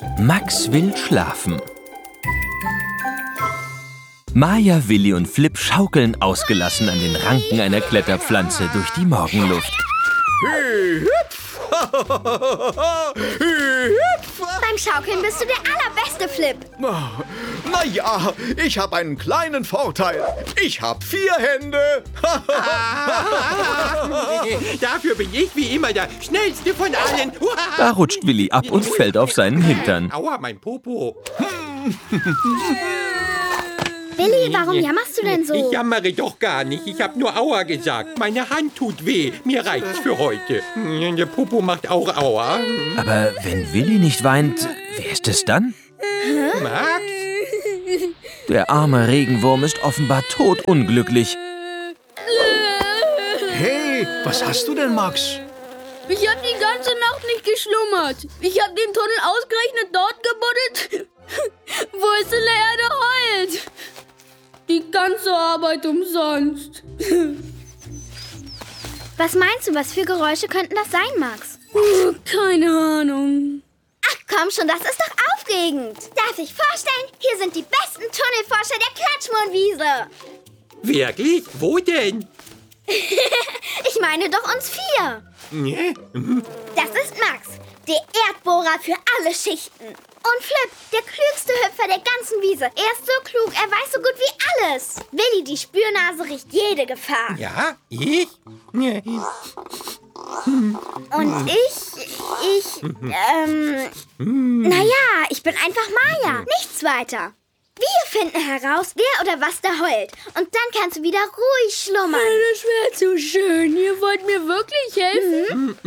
Max will schlafen. Maja, Willi und Flip schaukeln ausgelassen an den Ranken einer Kletterpflanze durch die Morgenluft. Beim Schaukeln bist du der allerbeste, Flip. Naja, ich habe einen kleinen Vorteil. Ich habe 4 Hände. Dafür bin ich wie immer der schnellste von allen. Da rutscht Willi ab und fällt auf seinen Hintern. Aua, mein Popo. Willi, warum jammerst du denn so? Ich jammere doch gar nicht. Ich habe nur Aua gesagt. Meine Hand tut weh. Mir reicht's für heute. Der Popo macht auch Aua. Aber wenn Willi nicht weint, wer ist es dann? Max? Der arme Regenwurm ist offenbar todunglücklich. Hey, was hast du denn, Max? Ich habe die ganze Nacht nicht geschlummert. Ich habe den Tunnel ausgerechnet dort gebuddelt, wo es in der Erde heult. Die ganze Arbeit umsonst. Was meinst du, was für Geräusche könnten das sein, Max? Keine Ahnung. Ach komm schon, das ist doch aufregend. Darf ich vorstellen, hier sind die besten Tunnelforscher der Klatschmohnwiese. Wirklich? Wo denn? Ich meine doch uns 4. Nee? Das ist Max, der Erdbohrer für alle Schichten. Und Flip, der klügste Hüpfer der ganzen Wiese. Er ist so klug, er weiß so gut wie alles. Willi, die Spürnase, riecht jede Gefahr. Ja, ich? Nee. Und naja, ich bin einfach Maja, nichts weiter. Wir finden heraus, wer oder was da heult. Und dann kannst du wieder ruhig schlummern. Das wäre zu schön. Ihr wollt mir wirklich helfen?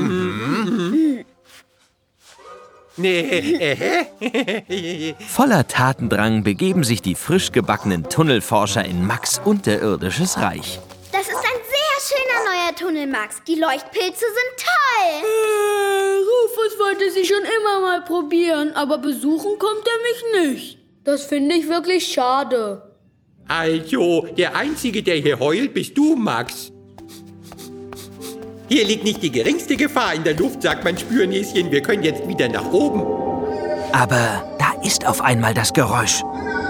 Nee. Voller Tatendrang begeben sich die frisch gebackenen Tunnelforscher in Max' unterirdisches Reich. Das ist ein sehr schöner neuer Tunnel, Max. Die Leuchtpilze sind toll. Rufus wollte sie schon immer mal probieren, aber besuchen kommt er mich nicht. Das finde ich wirklich schade. Also, der Einzige, der hier heult, bist du, Max. Hier liegt nicht die geringste Gefahr in der Luft, sagt mein Spürnäschen. Wir können jetzt wieder nach oben. Aber da ist auf einmal das Geräusch.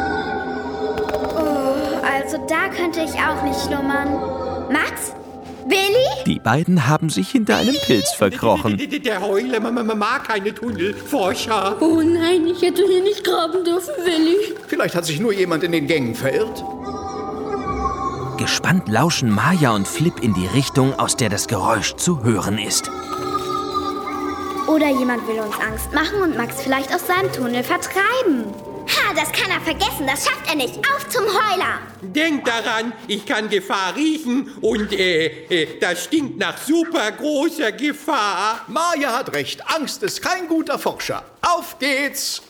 Also da könnte ich auch nicht schlummern. Max? Willi? Die beiden haben sich hinter einem Pilz verkrochen. Der Heuler mag keine Tunnelforscher. Oh nein, ich hätte hier nicht graben dürfen, Willi. Vielleicht hat sich nur jemand in den Gängen verirrt. Gespannt lauschen Maja und Flip in die Richtung, aus der das Geräusch zu hören ist. Oder jemand will uns Angst machen und Max vielleicht aus seinem Tunnel vertreiben. Ha, das kann er vergessen, das schafft er nicht. Auf zum Heuler! Denk daran, ich kann Gefahr riechen und das stinkt nach super großer Gefahr. Maja hat recht, Angst ist kein guter Forscher. Auf geht's!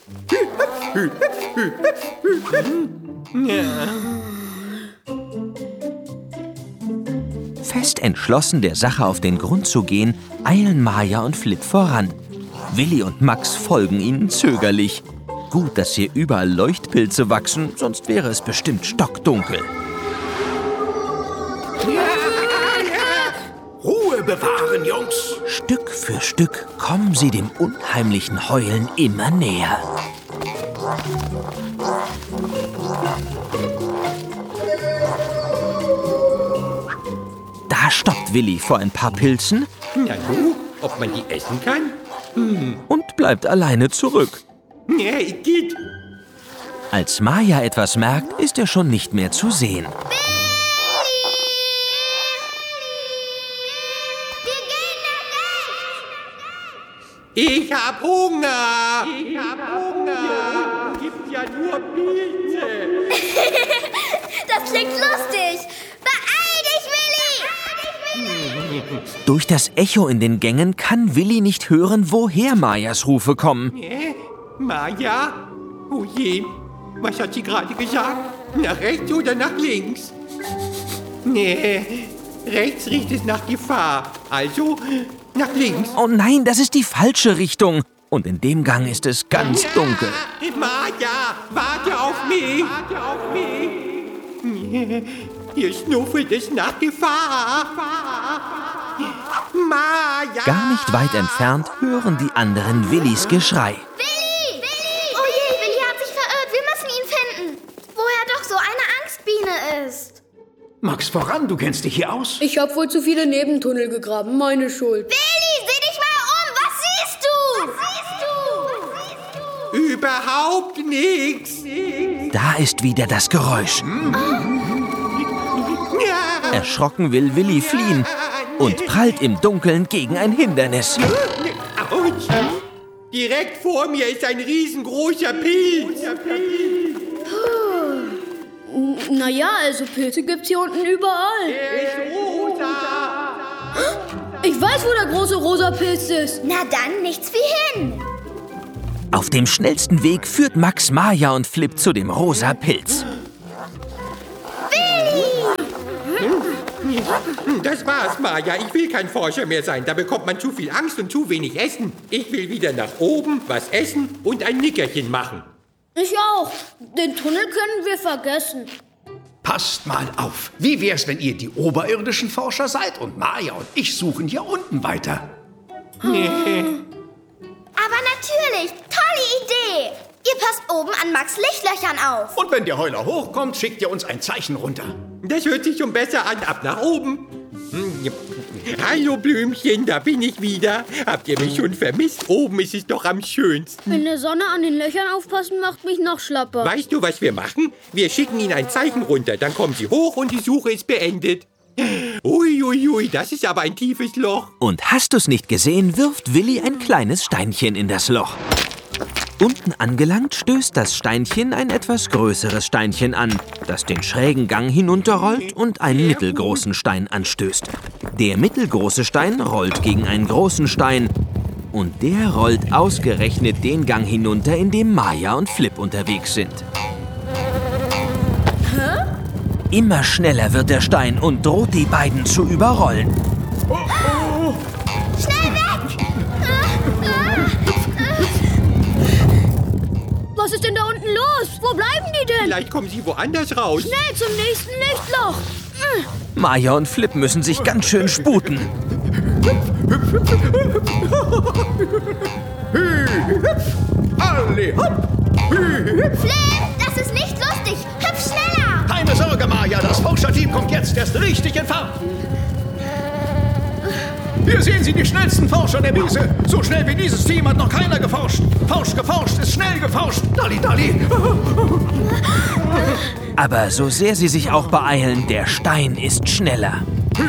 Fest entschlossen, der Sache auf den Grund zu gehen, eilen Maja und Flip voran. Willi und Max folgen ihnen zögerlich. Gut, dass hier überall Leuchtpilze wachsen, sonst wäre es bestimmt stockdunkel. Ruhe bewahren, Jungs! Stück für Stück kommen sie dem unheimlichen Heulen immer näher. Da stoppt Willi vor ein paar Pilzen Na du, ob man die essen kann? und bleibt alleine zurück. Nee, geht. Als Maja etwas merkt, ist er schon nicht mehr zu sehen. Ich hab Hunger. Hier unten gibt's ja nur Pilze. Das klingt lustig. Beeil dich, Willi! Durch das Echo in den Gängen kann Willi nicht hören, woher Majas Rufe kommen. Maja? Oh je, was hat sie gerade gesagt? Nach rechts oder nach links? Nee, rechts riecht es nach Gefahr. Also nach links. Oh nein, das ist die falsche Richtung. Und in dem Gang ist es ganz dunkel. Maja, warte auf mich. Warte auf mich. Hier schnuffelt es nach Gefahr. Maja. Gar nicht weit entfernt hören die anderen Willis Geschrei. Willi! Max, voran, du kennst dich hier aus. Ich habe wohl zu viele Nebentunnel gegraben, meine Schuld. Willi, sieh dich mal um! Was siehst du? Überhaupt nichts. Da ist wieder das Geräusch. Erschrocken will Willi fliehen und prallt im Dunkeln gegen ein Hindernis. Autsch. Direkt vor mir ist ein riesengroßer Pilz. Naja, also Pilze gibt's hier unten überall. Ist rosa. Ich weiß, wo der große rosa Pilz ist. Na dann, nichts wie hin. Auf dem schnellsten Weg führt Max, Maja und Flip zu dem rosa Pilz. Das war's, Maja. Ich will kein Forscher mehr sein. Da bekommt man zu viel Angst und zu wenig Essen. Ich will wieder nach oben, was essen und ein Nickerchen machen. Ich auch. Den Tunnel können wir vergessen. Passt mal auf. Wie wär's, wenn ihr die oberirdischen Forscher seid und Maja und ich suchen hier unten weiter? Aber natürlich, tolle Idee. Ihr passt oben an Max' Lichtlöchern auf. Und wenn der Heuler hochkommt, schickt ihr uns ein Zeichen runter. Das hört sich schon besser an. Ab nach oben. Hallo Blümchen, da bin ich wieder. Habt ihr mich schon vermisst? Oben ist es doch am schönsten. In der Sonne an den Löchern aufpassen macht mich noch schlapper. Weißt du, was wir machen? Wir schicken Ihnen ein Zeichen runter. Dann kommen Sie hoch und die Suche ist beendet. Uiuiui, das ist aber ein tiefes Loch. Und hast du's nicht gesehen, wirft Willi ein kleines Steinchen in das Loch. Unten angelangt stößt das Steinchen ein etwas größeres Steinchen an, das den schrägen Gang hinunterrollt und einen mittelgroßen Stein anstößt. Der mittelgroße Stein rollt gegen einen großen Stein und der rollt ausgerechnet den Gang hinunter, in dem Maja und Flip unterwegs sind. Immer schneller wird der Stein und droht die beiden zu überrollen. Schnell weg! Was ist denn da unten los? Wo bleiben die denn? Vielleicht kommen Sie woanders raus. Schnell zum nächsten Lichtloch. Maja und Flip müssen sich ganz schön sputen. Alle hopp! Flip, das ist nicht lustig. Hüpf schneller! Keine Sorge, Maja, das Forscherteam kommt jetzt erst richtig in Fahrt. Hier sehen Sie die schnellsten Forscher der Wiese. So schnell wie dieses Team hat noch keiner geforscht. Geforscht ist schnell geforscht. Dalli, Dalli. Aber so sehr sie sich auch beeilen, der Stein ist schneller.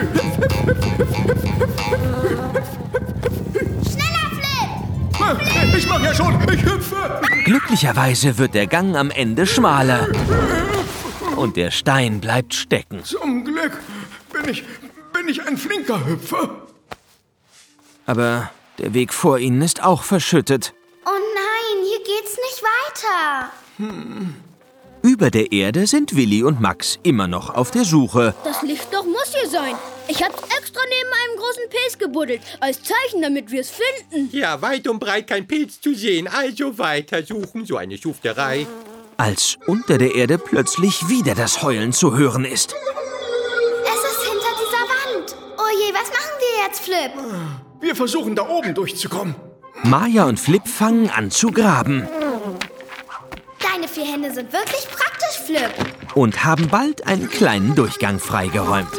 Schneller, Flip! Ich mach ja schon, ich hüpfe. Glücklicherweise wird der Gang am Ende schmaler. Und der Stein bleibt stecken. Zum Glück bin ich ein flinker Hüpfer. Aber der Weg vor ihnen ist auch verschüttet. Oh nein, hier geht's nicht weiter. Über der Erde sind Willi und Max immer noch auf der Suche. Das Lichtloch muss hier sein. Ich hab's extra neben einem großen Pilz gebuddelt. Als Zeichen, damit wir es finden. Ja, weit und breit kein Pilz zu sehen. Also weiter suchen, so eine Schufterei. Als unter der Erde plötzlich wieder das Heulen zu hören ist. Es ist hinter dieser Wand. Oh je, was machen wir jetzt, Flip? Wir versuchen da oben durchzukommen. Maja und Flip fangen an zu graben Deine 4 Hände sind wirklich praktisch, Flip. und haben bald einen kleinen Durchgang freigeräumt.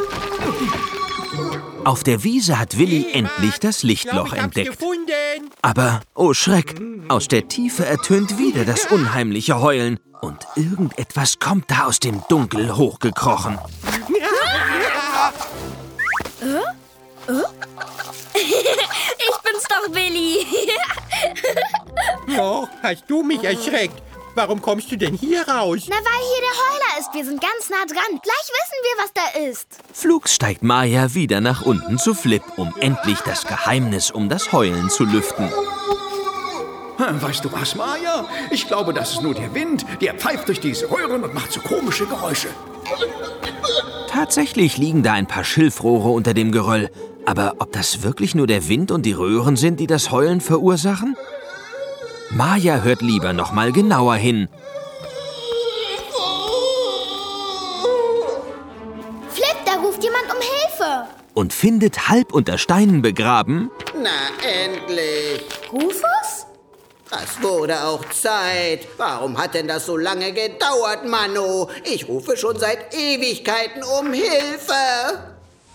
Auf der Wiese hat Willi endlich das Lichtloch entdeckt. Gefunden. Aber, oh Schreck, aus der Tiefe ertönt wieder das unheimliche Heulen. Und irgendetwas kommt da aus dem Dunkel hochgekrochen. Ich bin's doch, Willi. Oh, hast du mich erschreckt? Warum kommst du denn hier raus? Na, weil hier der Heuler ist. Wir sind ganz nah dran. Gleich wissen wir, was da ist. Flugs steigt Maja wieder nach unten zu Flip, um endlich das Geheimnis um das Heulen zu lüften. Weißt du was, Maja? Ich glaube, das ist nur der Wind. Der pfeift durch diese Röhren und macht so komische Geräusche. Tatsächlich liegen da ein paar Schilfrohre unter dem Geröll. Aber ob das wirklich nur der Wind und die Röhren sind, die das Heulen verursachen? Maja hört lieber noch mal genauer hin. Flip, da ruft jemand um Hilfe. Und findet halb unter Steinen begraben Na, endlich. Rufus? Das wurde auch Zeit. Warum hat denn das so lange gedauert, Manno? Ich rufe schon seit Ewigkeiten um Hilfe.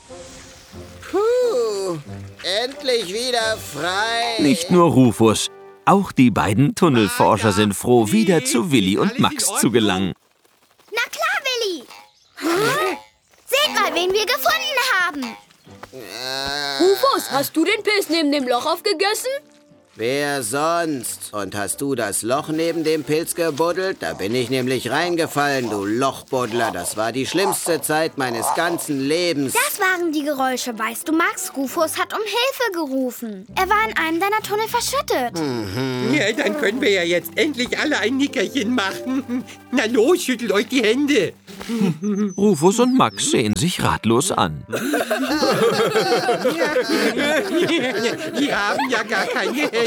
Puh, endlich wieder frei. Nicht nur Rufus, auch die beiden Tunnelforscher sind froh, wieder zu Willi und Max zu gelangen. Na klar, Willi. Seht mal, wen wir gefunden haben. Rufus, hast du den Pilz neben dem Loch aufgegessen? Wer sonst? Und hast du das Loch neben dem Pilz gebuddelt? Da bin ich nämlich reingefallen, du Lochbuddler. Das war die schlimmste Zeit meines ganzen Lebens. Das waren die Geräusche, weißt du, Max? Rufus hat um Hilfe gerufen. Er war in einem deiner Tunnel verschüttet. Ja, dann können wir ja jetzt endlich alle ein Nickerchen machen. Na los, schüttelt euch die Hände. Rufus und Max sehen sich ratlos an. Die haben ja gar keine Hände.